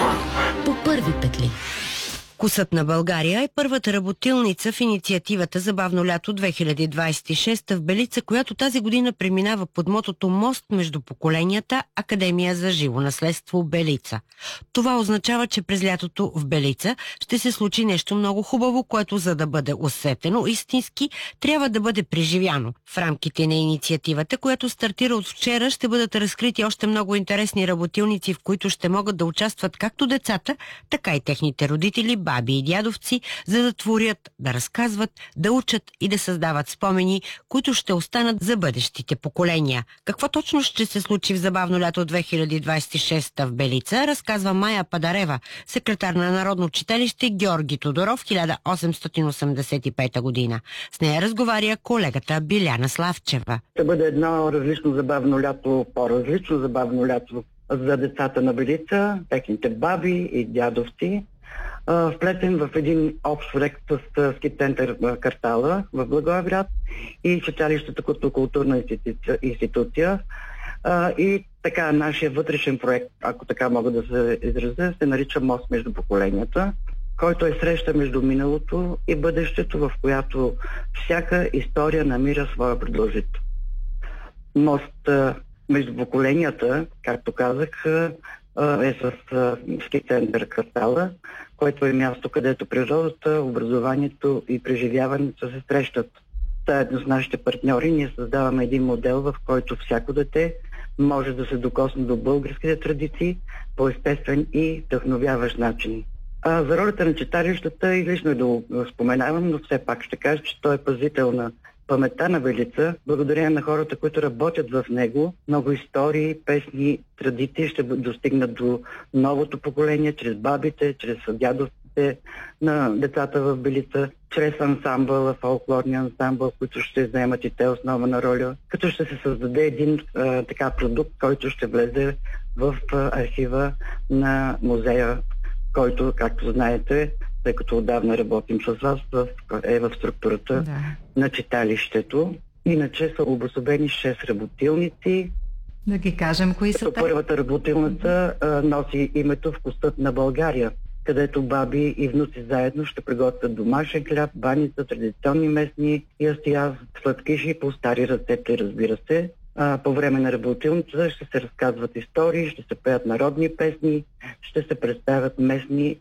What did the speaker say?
По първи петли. Вкусът на България е първата работилница в инициативата Забавно лято 2026 в Белица, която тази година преминава под мотото Мост между поколенията, Академия за живо наследство Белица. Това означава, че през лятото в Белица ще се случи нещо много хубаво, което за да бъде усетено истински, трябва да бъде преживяно. В рамките на инициативата, която стартира от вчера, ще бъдат разкрити още много интересни работилници, в които ще могат да участват както децата, така и техните родители, баби и дядовци, за да творят, да разказват, да учат и да създават спомени, които ще останат за бъдещите поколения. Какво точно ще се случи в Забавно лято 2026 в Белица, разказва Майя Падарева, секретар на Народно читалище Георги Тодоров 1885 година. С нея разговаря колегата Биляна Славчева. Ще бъде едно различно забавно лято, по-различно забавно лято за децата на Белица, техните баби и дядовци, вплетен в един общ проект с ски център Картала в Благоевград и читалището като културна институция. И така, нашия вътрешен проект, ако така мога да се изразя, се нарича Мост между поколенията, който е среща между миналото и бъдещето, в която всяка история намира своя продължител. Мост между поколенията, както казах, е с ски център Картала, който е място, където природата, образованието и преживяването се срещат. Заедно с нашите партньори ние създаваме един модел, в който всяко дете може да се докосне до българските традиции по естествен и вдъхновяващ начин. За ролята на читалищата излишно е да го споменавам, но все пак ще кажа, че той е пазител на паметта на Белица, благодарение на хората, които работят в него. Много истории, песни, традиции ще достигнат до новото поколение, чрез бабите, чрез дядовците на децата в Белица, чрез ансамбъл, фолклорния ансамбъл, които ще заемат и те основна роля, като ще се създаде един така продукт, който ще влезе в архива на музея, който, както знаете, тъй като отдавна работим с вас, е в структурата на читалището. Иначе са обособени 6 работилници. Да ги кажем кои са те. Първата работилница носи името Вкусът на България, където баби и внуци заедно ще приготвят домашен хляб, баница, традиционни местни ястия, сладкиши по стари рецепти, разбира се. По време на работилницата ще се разказват истории, ще се пеят народни песни, ще се представят местни